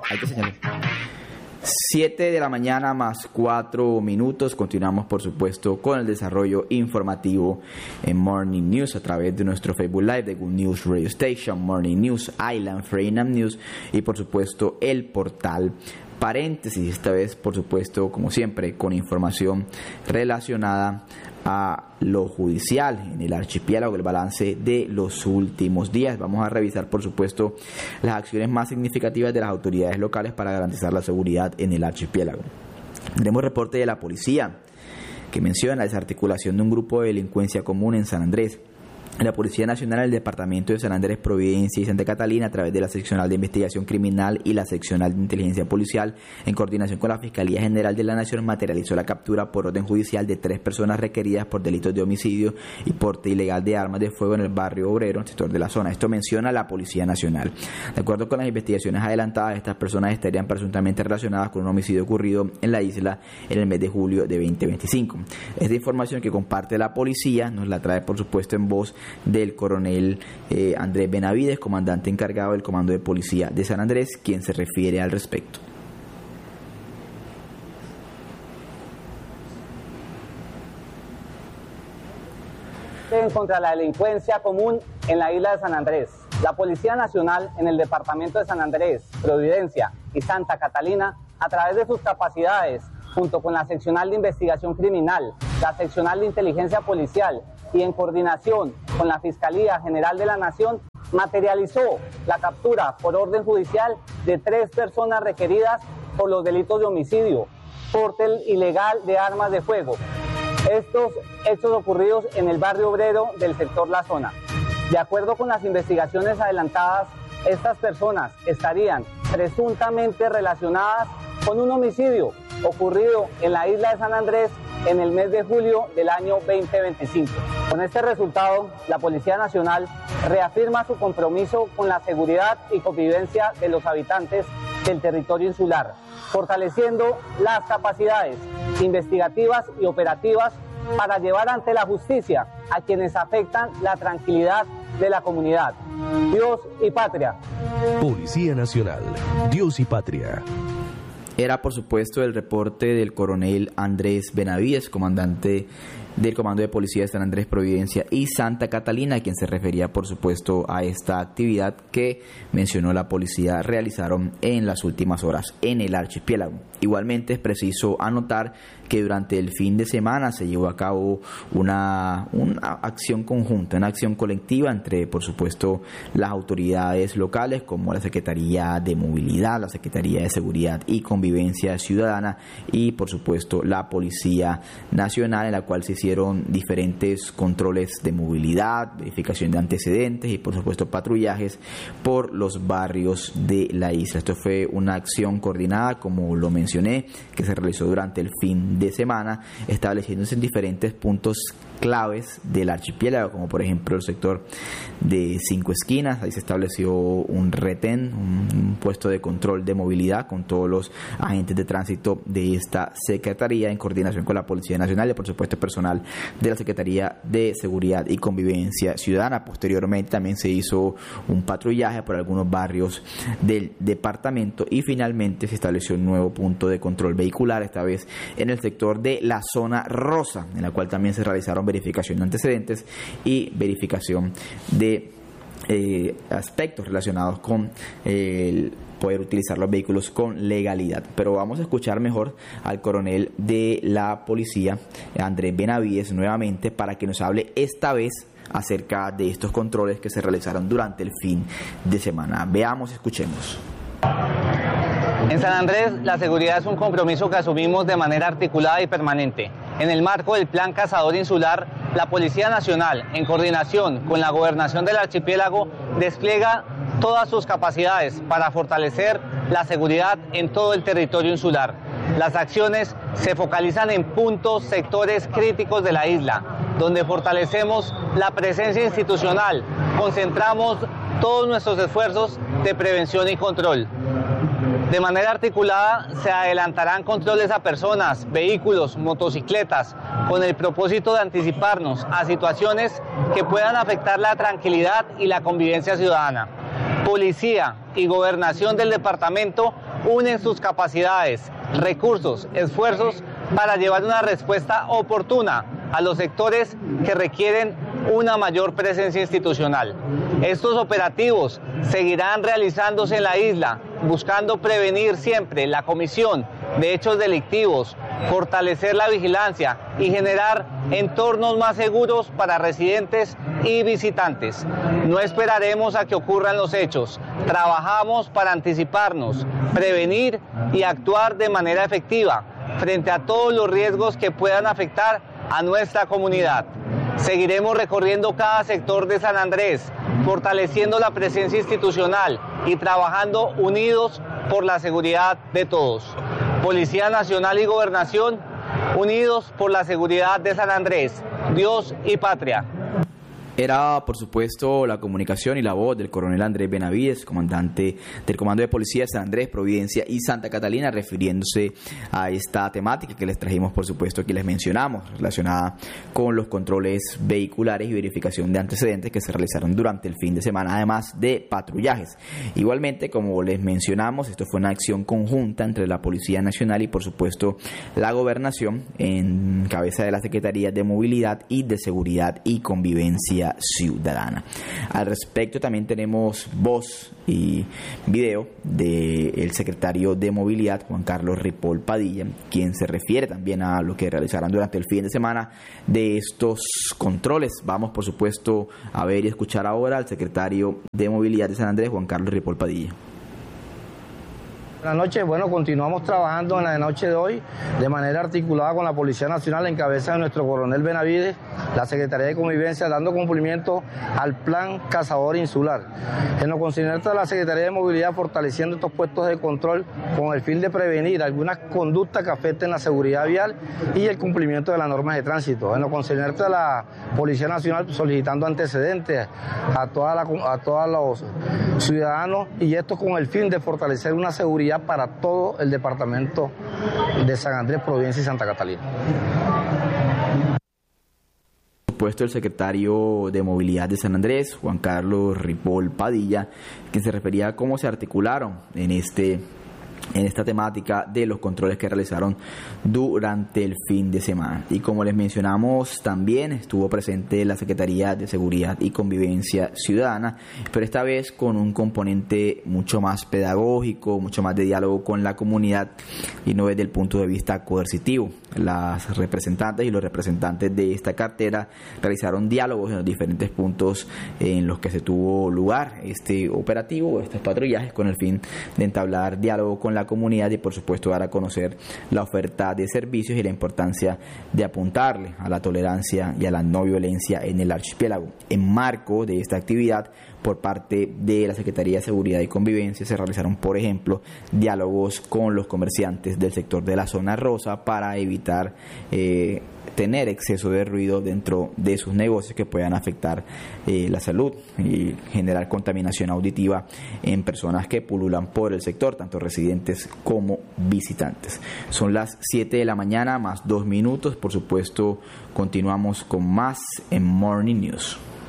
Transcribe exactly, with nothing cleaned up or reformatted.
hay que señalar. siete de la mañana más cuatro minutos. Continuamos, por supuesto, con el desarrollo informativo en Morning News a través de nuestro Facebook Live de Good News Radio Station, Morning News, Island, Freedom News y, por supuesto, el portal Paréntesis. Esta vez, por supuesto, como siempre, con información relacionada a lo judicial en el archipiélago, el balance de los últimos días. Vamos a revisar, por supuesto, las acciones más significativas de las autoridades locales para garantizar la seguridad en el archipiélago. Tenemos reporte de la policía que menciona la desarticulación de un grupo de delincuencia común en San Andrés. La Policía Nacional del Departamento de San Andrés, Providencia y Santa Catalina, a través de la Seccional de Investigación Criminal y la Seccional de Inteligencia Policial, en coordinación con la Fiscalía General de la Nación, materializó la captura por orden judicial de tres personas requeridas por delitos de homicidio y porte ilegal de armas de fuego en el barrio Obrero, en el sector de la zona. Esto menciona la Policía Nacional. De acuerdo con las investigaciones adelantadas, estas personas estarían presuntamente relacionadas con un homicidio ocurrido en la isla en el mes de julio de veinte veinticinco. Esta información que comparte la policía nos la trae, por supuesto, en voz del coronel eh, Andrés Benavides, comandante encargado del Comando de Policía de San Andrés, quien se refiere al respecto. Contra la delincuencia común en la isla de San Andrés. La Policía Nacional en el Departamento de San Andrés, Providencia y Santa Catalina, a través de sus capacidades, junto con la Seccional de Investigación Criminal, la Seccional de Inteligencia Policial y en coordinación con la Fiscalía General de la Nación, materializó la captura por orden judicial de tres personas requeridas por los delitos de homicidio, porte ilegal de armas de fuego. Estos hechos ocurridos en el barrio obrero del sector La Zona. De acuerdo con las investigaciones adelantadas, estas personas estarían presuntamente relacionadas con un homicidio ocurrido en la isla de San Andrés en el mes de julio del año veinte veinticinco. Con este resultado, la Policía Nacional reafirma su compromiso con la seguridad y convivencia de los habitantes del territorio insular, fortaleciendo las capacidades investigativas y operativas para llevar ante la justicia a quienes afectan la tranquilidad de la comunidad. Dios y patria. Policía Nacional, Dios y patria. Era, por supuesto, el reporte del coronel Andrés Benavides, comandante del Comando de Policía de San Andrés, Providencia y Santa Catalina, quien se refería, por supuesto, a esta actividad que mencionó la policía realizaron en las últimas horas en el archipiélago. Igualmente es preciso anotar que durante el fin de semana se llevó a cabo una, una acción conjunta, una acción colectiva entre, por supuesto, las autoridades locales como la Secretaría de Movilidad, la Secretaría de Seguridad y Convivencia Ciudadana y, por supuesto, la Policía Nacional, en la cual se hicieron diferentes controles de movilidad, verificación de antecedentes y, por supuesto, patrullajes por los barrios de la isla. Esto fue una acción coordinada, como lo mencioné, que se realizó durante el fin de semana, estableciéndose en diferentes puntos claves del archipiélago, como por ejemplo el sector de Cinco Esquinas. Ahí se estableció un retén, un, un puesto de control de movilidad con todos los agentes de tránsito de esta Secretaría en coordinación con la Policía Nacional y, por supuesto, personal de la Secretaría de Seguridad y Convivencia Ciudadana. Posteriormente también se hizo un patrullaje por algunos barrios del departamento y finalmente se estableció un nuevo punto de control vehicular, esta vez en el sector de la Zona Rosa, en la cual también se realizaron verificación de antecedentes y verificación de eh, aspectos relacionados con eh, el poder utilizar los vehículos con legalidad. Pero vamos a escuchar mejor al coronel de la policía, Andrés Benavides, nuevamente para que nos hable esta vez acerca de estos controles que se realizaron durante el fin de semana. Veamos, escuchemos. En San Andrés, la seguridad es un compromiso que asumimos de manera articulada y permanente. En el marco del Plan Cazador Insular, la Policía Nacional, en coordinación con la Gobernación del Archipiélago, despliega todas sus capacidades para fortalecer la seguridad en todo el territorio insular. Las acciones se focalizan en puntos, sectores críticos de la isla, donde fortalecemos la presencia institucional, concentramos todos nuestros esfuerzos de prevención y control. De manera articulada se adelantarán controles a personas, vehículos, motocicletas, con el propósito de anticiparnos a situaciones que puedan afectar la tranquilidad y la convivencia ciudadana. Policía y Gobernación del departamento unen sus capacidades, recursos, esfuerzos para llevar una respuesta oportuna a los sectores que requieren una mayor presencia institucional. Estos operativos seguirán realizándose en la isla, buscando prevenir siempre la comisión de hechos delictivos, fortalecer la vigilancia y generar entornos más seguros para residentes y visitantes. No esperaremos a que ocurran los hechos. Trabajamos para anticiparnos, prevenir y actuar de manera efectiva frente a todos los riesgos que puedan afectar a nuestra comunidad. Seguiremos recorriendo cada sector de San Andrés, fortaleciendo la presencia institucional y trabajando unidos por la seguridad de todos. Policía Nacional y Gobernación, unidos por la seguridad de San Andrés, Dios y patria. Era, por supuesto, la comunicación y la voz del coronel Andrés Benavides, comandante del Comando de Policía de San Andrés, Providencia y Santa Catalina, refiriéndose a esta temática que les trajimos, por supuesto, que les mencionamos, relacionada con los controles vehiculares y verificación de antecedentes que se realizaron durante el fin de semana, además de patrullajes. Igualmente, como les mencionamos, esto fue una acción conjunta entre la Policía Nacional y, por supuesto, la Gobernación, en cabeza de la Secretaría de Movilidad y de Seguridad y Convivencia Ciudadana. Al respecto también tenemos voz y video del secretario de Movilidad, Juan Carlos Ripoll Padilla, quien se refiere también a lo que realizarán durante el fin de semana de estos controles. Vamos, por supuesto, a ver y escuchar ahora al secretario de Movilidad de San Andrés, Juan Carlos Ripoll Padilla. Buenas noches, bueno, continuamos trabajando en la noche de hoy de manera articulada con la Policía Nacional en cabeza de nuestro coronel Benavides, la Secretaría de Convivencia, dando cumplimiento al Plan Cazador Insular. En lo concerniente a la Secretaría de Movilidad, fortaleciendo estos puestos de control con el fin de prevenir algunas conductas que afecten la seguridad vial y el cumplimiento de las normas de tránsito. En lo concerniente a la Policía Nacional, solicitando antecedentes a, toda la, a todos los ciudadanos, y esto con el fin de fortalecer una seguridad para todo el departamento de San Andrés, Providencia y Santa Catalina. Por supuesto, el secretario de Movilidad de San Andrés, Juan Carlos Ripoll Padilla, quien se refería a cómo se articularon en este en esta temática de los controles que realizaron durante el fin de semana. Y como les mencionamos, también estuvo presente la Secretaría de Seguridad y Convivencia Ciudadana, pero esta vez con un componente mucho más pedagógico, mucho más de diálogo con la comunidad y no desde el punto de vista coercitivo. Las representantes y los representantes de esta cartera realizaron diálogos en los diferentes puntos en los que se tuvo lugar este operativo, estos patrullajes, con el fin de entablar diálogo con la comunidad y, por supuesto, dar a conocer la oferta de servicios y la importancia de apuntarle a la tolerancia y a la no violencia en el archipiélago. En marco de esta actividad, por parte de la Secretaría de Seguridad y Convivencia, se realizaron, por ejemplo, diálogos con los comerciantes del sector de la zona rosa para evitar eh, tener exceso de ruido dentro de sus negocios que puedan afectar eh, la salud y generar contaminación auditiva en personas que pululan por el sector, tanto residentes como visitantes. Son las siete de la mañana más dos minutos. Por supuesto, continuamos con más en Morning News.